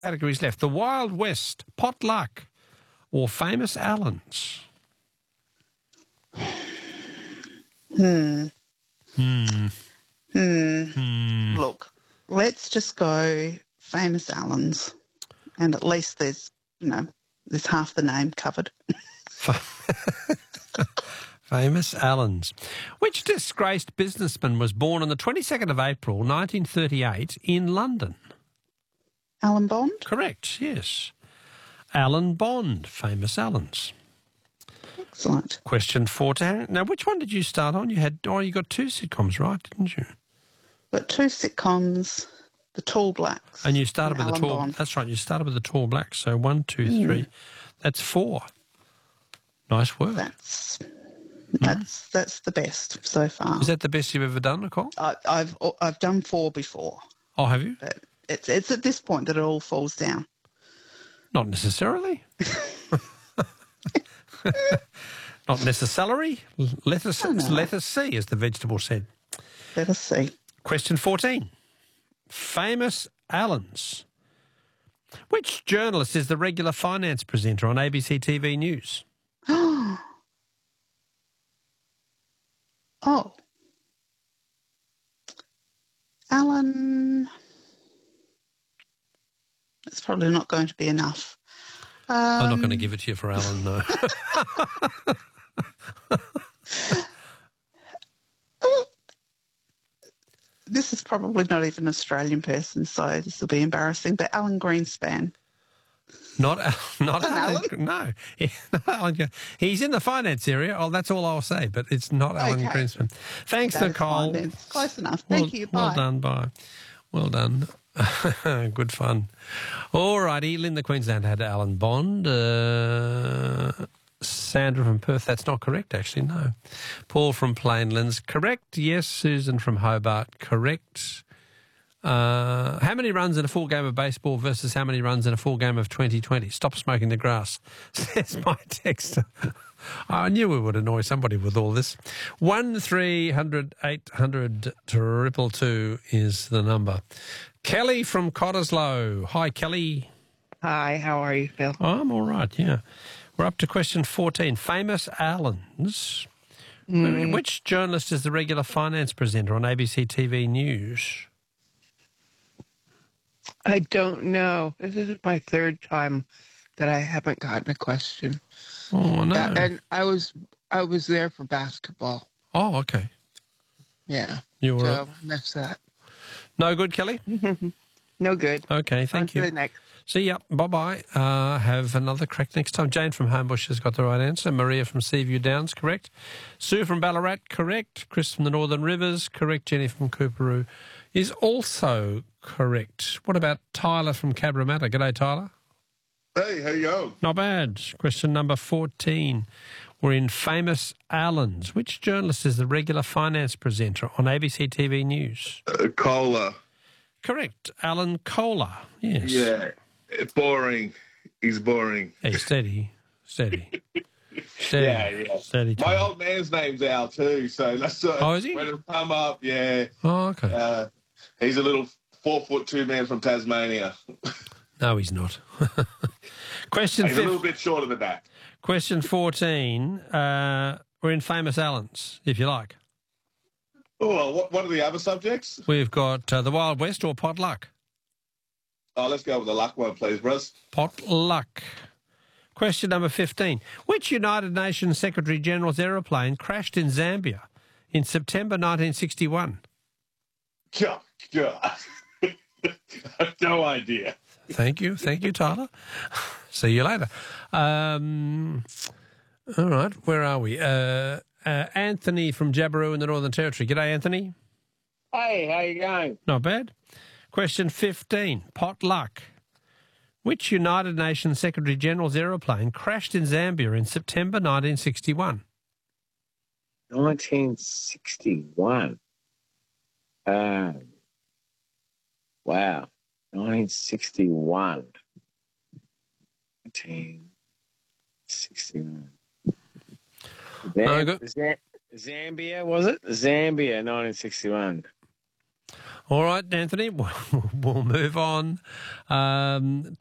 categories left. The Wild West, Potluck, or Famous Allens? Look, let's just go Famous Allens. And at least there's half the name covered. Famous Allens. Which disgraced businessman was born on the 22nd of April 1938 in London? Alan Bond? Correct, yes. Alan Bond, Famous Allens. Excellent. Question 14. Now, which one did you start on? You got 2 sitcoms, right, didn't you? But 2 sitcoms, The Tall Blacks. And you started with the Alan Tall... Bond. That's right, you started with the Tall Blacks. So 1, 2, 3. That's 4. Nice work. That's the best so far. Is that the best you've ever done, Nicole? I've done 4 before. Oh, have you? But it's at this point that it all falls down. Not necessarily. Not necessarily. Let us see, as the vegetable said. Let us see. Question 14. Famous Allens. Which journalist is the regular finance presenter on ABC TV News? Oh. Alan. It's probably not going to be enough. I'm not going to give it to you for Alan, no. This is probably not even an Australian person, so this will be embarrassing, but Alan Greenspan. Not Alan. Alan? No. Not Alan. He's in the finance area. Oh, that's all I'll say, but it's not Alan Greenspan. Thanks, That is Nicole. fine then. Close enough. Thank you. Bye. Well done, bye. Well done. Good fun. All righty. Linda Queensland had Alan Bond. Sandra from Perth, that's not correct, actually, no. Paul from Plainlands, correct. Yes. Susan from Hobart, correct. How many runs in a full game of baseball versus how many runs in a full game of 2020? Stop smoking the grass, says my texter. I knew we would annoy somebody with all this. 1300 800 222 is the number. Kelly from Cottesloe. Hi, Kelly. Hi, how are you, Phil? I'm all right, yeah. We're up to question 14. Famous Allens. Which journalist is the regular finance presenter on ABC TV News? I don't know. This is my 3rd time that I haven't gotten a question. Oh, no. And I was there for basketball. Oh, okay. Yeah. You were So that's that. No good, Kelly? No good. Okay, thank you. On to the next. See ya. Bye-bye. Have another crack next time. Jane from Homebush has got the right answer. Maria from Seaview Downs, correct. Sue from Ballarat, correct. Chris from the Northern Rivers, correct. Jenny from Cooperoo is also correct. What about Tyler from Cabramatta? G'day, Tyler. Hey, how you going? Not bad. Question number 14. We're in Famous Allens. Which journalist is the regular finance presenter on ABC TV News? Kohler. Correct. Alan Kohler. Yes. Yeah. Boring. He's boring. Hey, steady. Steady. Yeah. Steady. My old man's name's Al too, so that's Oh, is he? when it'll come up. Yeah. Oh, okay. He's a little 4'2" man from Tasmania. No, he's not. Question He's a little bit shorter than that. Question 14. We're in Famous Allens, if you like. Oh, what are the other subjects? We've got the Wild West or Potluck. Oh, let's go with the luck one, please, bros. Potluck. Question number 15. Which United Nations Secretary-General's aeroplane crashed in Zambia in September 1961? God. I have no idea. Thank you, Tyler. See you later. All right, where are we? Anthony from Jabiru in the Northern Territory. G'day, Anthony. Hey, how you going? Not bad. Question 15. Potluck. Which United Nations Secretary-General's aeroplane crashed in Zambia in September 1961? 1961. Wow. 1961. 1961. No, good. Zambia, was it? Zambia, 1961. All right, Anthony, we'll move on